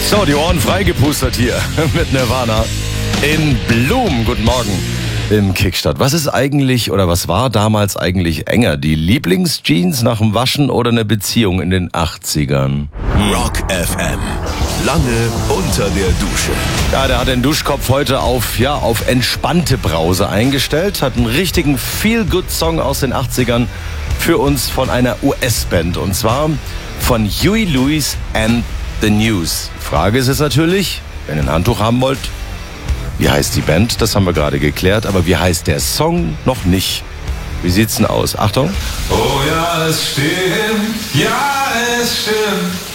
So, die Ohren freigepustert hier mit Nirvana in Bloom. Guten Morgen im Kickstart. Was ist eigentlich oder was war damals eigentlich enger? Die Lieblingsjeans nach dem Waschen oder eine Beziehung in den 80ern? Rock FM. Lange unter der Dusche. Ja, der hat den Duschkopf heute auf entspannte Brause eingestellt. Hat einen richtigen Feel-Good-Song aus den 80ern für uns von einer US-Band. Und zwar von Huey Lewis and the News. Frage ist es natürlich, wenn ihr ein Handtuch haben wollt, wie heißt die Band? Das haben wir gerade geklärt. Aber wie heißt der Song? Noch nicht. Wie sieht's denn aus? Achtung. Oh ja, es stimmt. Ja, es stimmt.